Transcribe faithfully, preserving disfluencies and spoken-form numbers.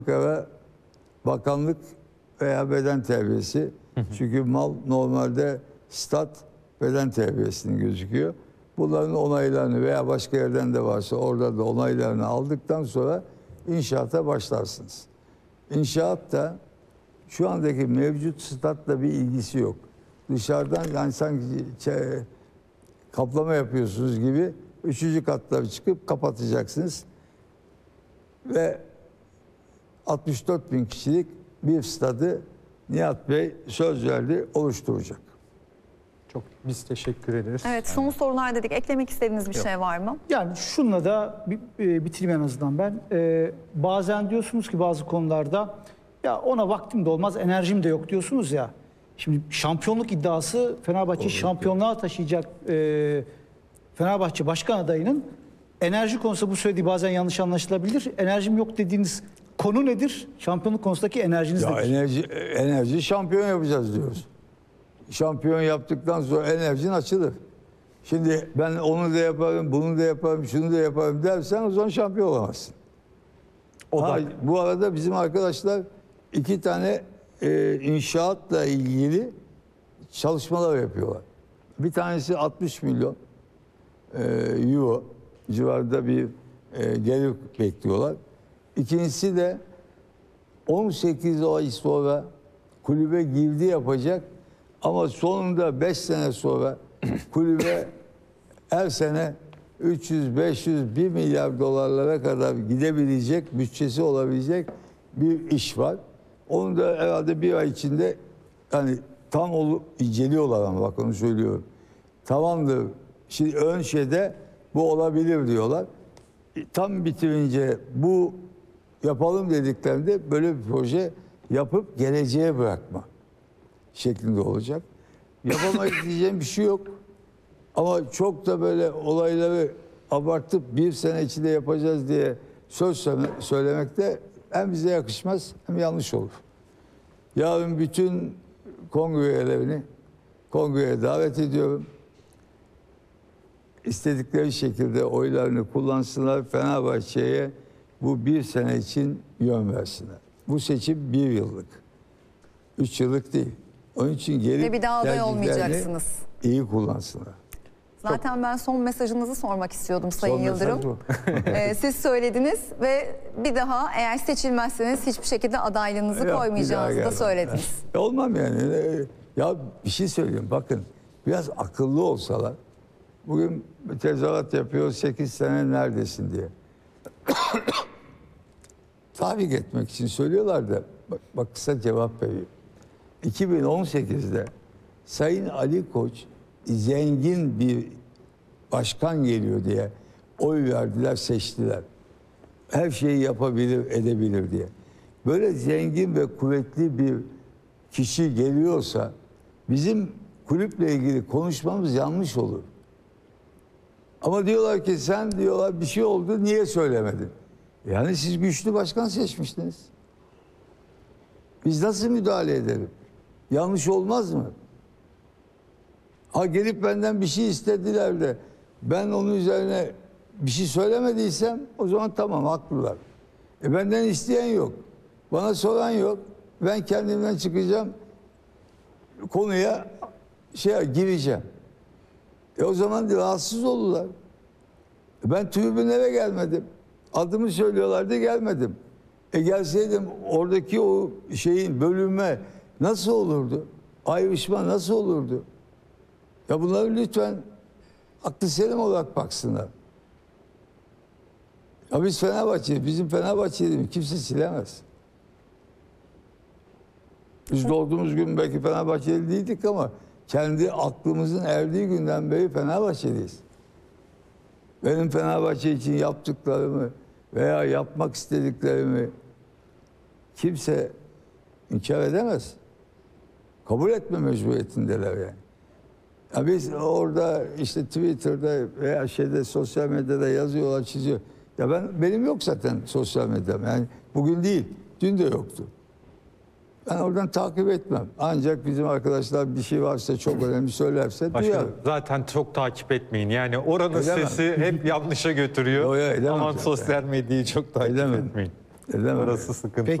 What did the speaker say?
ve bakanlık veya beden terbiyesi. Çünkü mal normalde stat beden terbiyesinin gözüküyor. Bunların onaylarını veya başka yerden de varsa orada da onaylarını aldıktan sonra inşaata başlarsınız. İnşaat da şu andaki mevcut statla bir ilgisi yok. Dışarıdan yani sanki kaplama yapıyorsunuz gibi üçüncü katlara çıkıp kapatacaksınız. Ve altmış dört bin kişilik bir stadı Nihat Bey söz verdi, oluşturacak. Çok biz teşekkür ederiz. Evet, son sorular dedik. Eklemek istediğiniz bir Yok. şey var mı? Yani şunla da bir, e, bitireyim en azından ben. E, bazen diyorsunuz ki bazı konularda ya ona vaktim de olmaz, enerjim de yok diyorsunuz ya. Şimdi şampiyonluk iddiası Fenerbahçe şampiyonluğa taşıyacak e, Fenerbahçe başkan adayının enerji konusu bu söylediği bazen yanlış anlaşılabilir. Enerjim yok dediğiniz konu nedir? Şampiyonluk konusundaki enerjiniz Ya nedir? enerji, enerji şampiyon yapacağız diyoruz. Şampiyon yaptıktan sonra enerjin açılır. Şimdi ben onu da yaparım, bunu da yaparım, şunu da yaparım dersen o zaman şampiyon olamazsın. O ha, da... Bu arada bizim arkadaşlar iki tane e, inşaatla ilgili çalışmalar yapıyorlar. Bir tanesi altmış milyon e, euro civarında bir e, gelir bekliyorlar. İkincisi de on sekiz ay sonra kulübe girdi yapacak ama sonunda beş sene sonra kulübe her sene üç yüz, beş yüz, bir milyar dolarlara kadar gidebilecek, bütçesi olabilecek bir iş var. Onu da herhalde bir ay içinde yani tam olu, inceliyorlar ama bak onu söylüyorum. Tamamdır. Şimdi ön şeyde bu olabilir diyorlar. Tam bitirince bu yapalım dediklerinde böyle bir proje yapıp geleceğe bırakma şeklinde olacak. Yapamayız diyeceğim bir şey yok. Ama çok da böyle olayları abartıp bir sene içinde yapacağız diye söz söylemek de hem bize yakışmaz hem yanlış olur. Yarın bütün kongre üyelerini kongreye davet ediyorum. İstedikleri şekilde oylarını kullansınlar. Fenerbahçe'ye bu bir sene için yön versinler. Bu seçim bir yıllık. Üç yıllık değil. Onun için gelip Ve bir daha aday olmayacaksınız. İyi kullansınlar. Zaten Çok... ben son mesajınızı sormak istiyordum Sayın son Yıldırım. ee, siz söylediniz ve bir daha eğer seçilmezseniz hiçbir şekilde adaylığınızı Yok, koymayacağınızı da söylediniz. Ya, olmam yani. Ya bir şey söyleyeyim bakın. Biraz akıllı olsalar bugün tezahürat yapıyor sekiz sene neredesin diye. Tahrik etmek için söylüyorlar da bak, bak kısa cevap vereyim. iki bin on sekizde Sayın Ali Koç zengin bir başkan geliyor diye oy verdiler, seçtiler. Her şeyi yapabilir, edebilir diye. Böyle zengin ve kuvvetli bir kişi geliyorsa bizim kulüple ilgili konuşmamız yanlış olur. Ama diyorlar ki sen diyorlar bir şey oldu niye söylemedin? Yani siz güçlü başkan seçmiştiniz. Biz nasıl müdahale edelim? Yanlış olmaz mı? Ha gelip benden bir şey istediler de ben onun üzerine bir şey söylemediysem o zaman tamam haklılar. E benden isteyen yok. Bana soran yok. Ben kendimden çıkacağım. Konuya şey gireceğim. E o zaman rahatsız oldular. E ben tribünlere gelmedim. Adımı söylüyorlardı gelmedim. E gelseydim oradaki o şeyin bölünme nasıl olurdu? Ayrışma nasıl olurdu? Ya bunları lütfen aklı selim olarak baksınlar. Ya biz Fenerbahçe, bizim Fenerbahçe'yi kimse silemez. Biz doğduğumuz gün belki Fenerbahçeli değildik ama kendi aklımızın erdiği günden beri Fenerbahçeliyiz. Benim Fenerbahçe için yaptıklarımı veya yapmak istediklerimi kimse inkar edemez. Kabul etme mecburiyetindeler yani. Ya biz orada işte Twitter'da veya şeyde sosyal medyada yazıyorlar, çiziyor. Ya ben benim yok zaten sosyal medyam. Yani bugün değil, dün de yoktu. Ben oradan takip etmem. Ancak bizim arkadaşlar bir şey varsa çok önemli söylerse duyar. Zaten çok takip etmeyin. Yani oranın edemem. Sesi hep yanlışa götürüyor. Yo, yo, Aman sosyal medyayı çok takip edemem. etmeyin. Ne demek? Orası sıkıntı.